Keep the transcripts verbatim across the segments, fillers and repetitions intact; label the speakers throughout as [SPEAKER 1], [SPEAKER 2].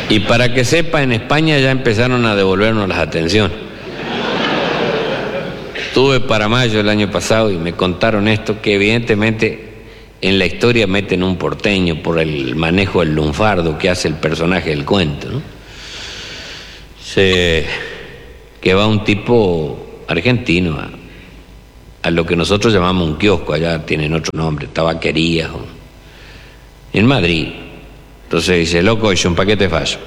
[SPEAKER 1] Y para que sepa, en España ya empezaron a devolvernos las atenciones. Estuve para mayo el año pasado y me contaron esto, que evidentemente en la historia meten un porteño por el manejo del lunfardo que hace el personaje del cuento, ¿no? Se, que va un tipo argentino a, a lo que nosotros llamamos un kiosco, allá tienen otro nombre, tabaquería, o, en Madrid. Entonces dice, loco, hice un paquete falso.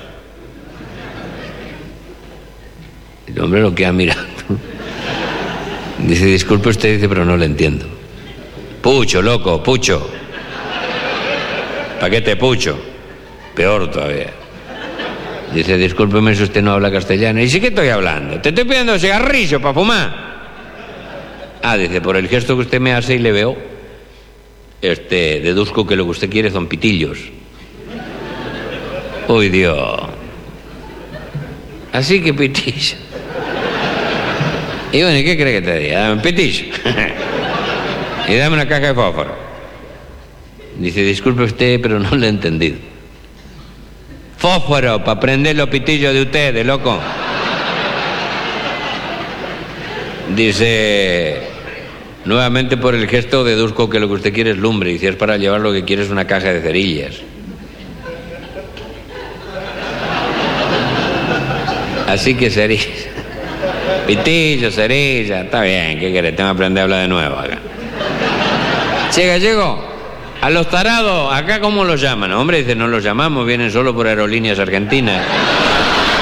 [SPEAKER 1] El hombre lo queda mirando. Dice, disculpe usted, dice, pero no le entiendo. Pucho, loco, pucho. Paquete pucho. Peor todavía. Dice, discúlpeme si usted no habla castellano. Dice, ¿qué estoy hablando? Te estoy pidiendo cigarrillo para fumar. Ah, dice, por el gesto que usted me hace y le veo, este, deduzco que lo que usted quiere son pitillos. Uy, Dios. Así que pitillo. Y bueno, ¿y qué crees que te diga? Dame un pitillo. Y dame una caja de fósforo. Dice, disculpe usted, pero no lo he entendido. Fósforo, para prender los pitillos de ustedes, loco. Dice, nuevamente por el gesto deduzco que lo que usted quiere es lumbre, y si es para llevar lo que quiere es una caja de cerillas. Así que cerillas. Pitillo, cerilla, está bien, ¿qué querés? Tengo que aprender a hablar de nuevo acá. Che, gallego, a los tarados, ¿acá cómo los llaman? Hombre, dice, no los llamamos, vienen solo por Aerolíneas Argentinas.